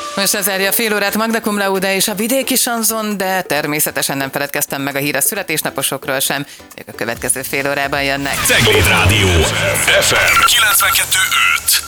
Most lezárja a fél órát Magda Cum Laude és a vidéki sanzon, de természetesen nem feledkeztem meg a híres születésnaposokról sem. Ők a következő fél órában jönnek. Cegléd Rádió FM 92.5.